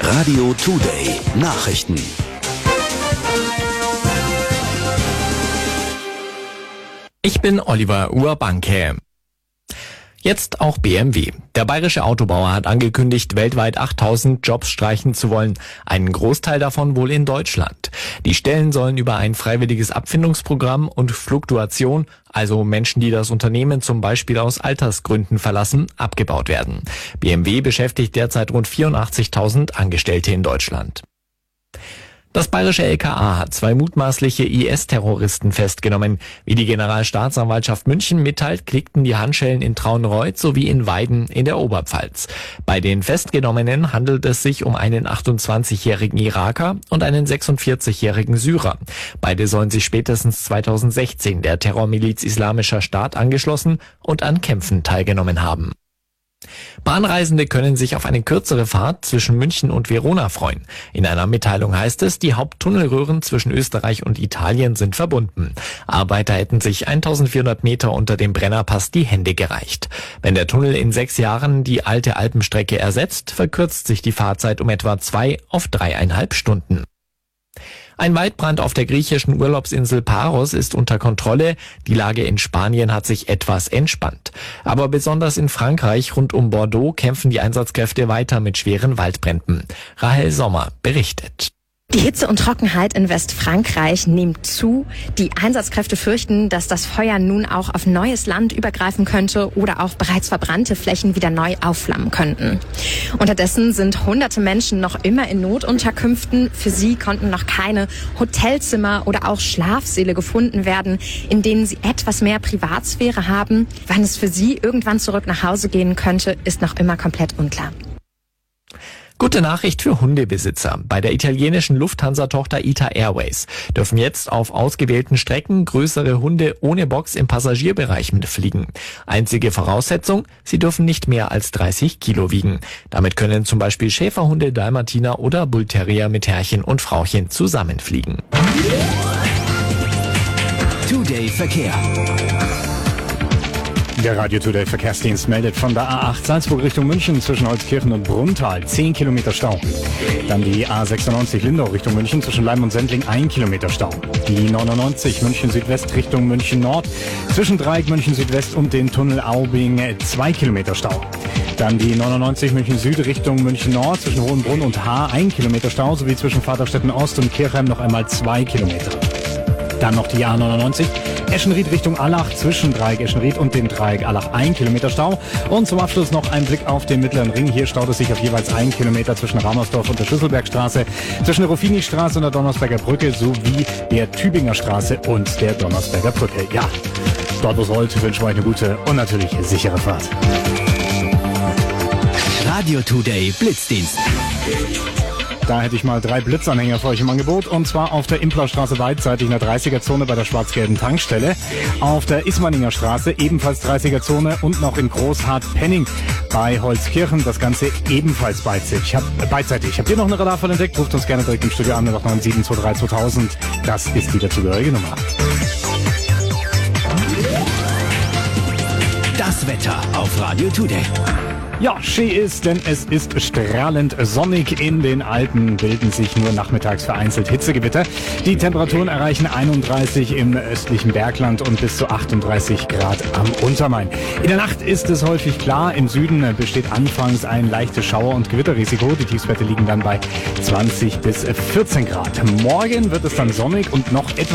Radio Today Nachrichten. Ich bin Oliver Urbanke. Jetzt auch BMW. Der bayerische Autobauer hat angekündigt, weltweit 8000 Jobs streichen zu wollen. Einen Großteil davon wohl in Deutschland. Die Stellen sollen über ein freiwilliges Abfindungsprogramm und Fluktuation, also Menschen, die das Unternehmen zum Beispiel aus Altersgründen verlassen, abgebaut werden. BMW beschäftigt derzeit rund 84.000 Angestellte in Deutschland. Das bayerische LKA hat 2 mutmaßliche IS-Terroristen festgenommen. Wie die Generalstaatsanwaltschaft München mitteilt, klickten die Handschellen in Traunreut sowie in Weiden in der Oberpfalz. Bei den Festgenommenen handelt es sich um einen 28-jährigen Iraker und einen 46-jährigen Syrer. Beide sollen sich spätestens 2016 der Terrormiliz Islamischer Staat angeschlossen und an Kämpfen teilgenommen haben. Bahnreisende können sich auf eine kürzere Fahrt zwischen München und Verona freuen. In einer Mitteilung heißt es, die Haupttunnelröhren zwischen Österreich und Italien sind verbunden. Arbeiter hätten sich 1400 Meter unter dem Brennerpass die Hände gereicht. Wenn der Tunnel in 6 Jahren die alte Alpenstrecke ersetzt, verkürzt sich die Fahrzeit um etwa 2 auf 3,5 Stunden. Ein Waldbrand auf der griechischen Urlaubsinsel Paros ist unter Kontrolle. Die Lage in Spanien hat sich etwas entspannt. Aber besonders in Frankreich rund um Bordeaux kämpfen die Einsatzkräfte weiter mit schweren Waldbränden. Rahel Sommer berichtet. Die Hitze und Trockenheit in Westfrankreich nimmt zu. Die Einsatzkräfte fürchten, dass das Feuer nun auch auf neues Land übergreifen könnte oder auch bereits verbrannte Flächen wieder neu aufflammen könnten. Unterdessen sind hunderte Menschen noch immer in Notunterkünften. Für sie konnten noch keine Hotelzimmer oder auch Schlafsäle gefunden werden, in denen sie etwas mehr Privatsphäre haben. Wann es für sie irgendwann zurück nach Hause gehen könnte, ist noch immer komplett unklar. Gute Nachricht für Hundebesitzer. Bei der italienischen Lufthansa-Tochter ITA Airways dürfen jetzt auf ausgewählten Strecken größere Hunde ohne Box im Passagierbereich mitfliegen. Einzige Voraussetzung, sie dürfen nicht mehr als 30 Kilo wiegen. Damit können zum Beispiel Schäferhunde, Dalmatiner oder Bullterrier mit Herrchen und Frauchen zusammenfliegen. Today Verkehr. Der Radio Today Verkehrsdienst meldet von der A8 Salzburg Richtung München zwischen Holzkirchen und Brunntal 10 Kilometer Stau. Dann die A96 Lindau Richtung München zwischen Leim und Sendling 1 Kilometer Stau. Die 99 München Südwest Richtung München Nord zwischen Dreieck München Südwest und den Tunnel Aubing 2 Kilometer Stau. Dann die 99 München Süd Richtung München Nord zwischen Hohenbrunn und Haar 1 Kilometer Stau sowie zwischen Vaterstetten Ost und Kirchheim noch einmal 2 Kilometer. Dann noch die A99 Eschenried Richtung Allach zwischen Dreieck Eschenried und dem Dreieck Allach 1 Kilometer Stau. Und zum Abschluss noch ein Blick auf den Mittleren Ring. Hier staut es sich auf jeweils 1 Kilometer zwischen Ramersdorf und der Schlüsselbergstraße, zwischen der Ruffini-Straße und der Donnersberger Brücke sowie der Tübinger Straße und der Donnersberger Brücke. Ja, dort wo es rollt, wünschen wir euch eine gute und natürlich sichere Fahrt. Radio Today Blitzdienst. Da hätte ich mal 3 Blitzanhänger für euch im Angebot. Und zwar auf der Implaustraße beidseitig in der 30er-Zone bei der schwarz-gelben Tankstelle. Auf der Ismaninger Straße ebenfalls 30er-Zone und noch in Großhardt-Penning bei Holzkirchen. Das Ganze ebenfalls beidseitig. Habt ihr noch eine Radarfall entdeckt? Ruft uns gerne direkt im Studio an. 097232 2000. Das ist die dazugehörige Nummer. Das Wetter auf Radio Today. Ja, schön ist, denn es ist strahlend sonnig. In den Alpen bilden sich nur nachmittags vereinzelt Hitzegewitter. Die Temperaturen erreichen 31 im östlichen Bergland und bis zu 38 Grad am Untermain. In der Nacht ist es häufig klar. Im Süden besteht anfangs ein leichtes Schauer- und Gewitterrisiko. Die Tiefstwerte liegen dann bei 20 bis 14 Grad. Morgen wird es dann sonnig und noch etwas